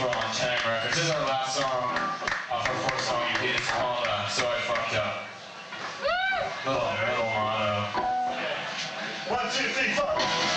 for a long time records. This is our last song off our fourth song EP. It's called So I Fucked Up. Little motto. 1, 2, 3, 4.